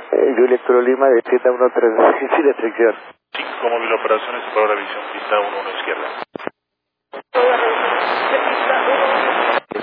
Juliet Lima de 713 sin restricción. 5 móvil operaciones para la visión pista 11 izquierda.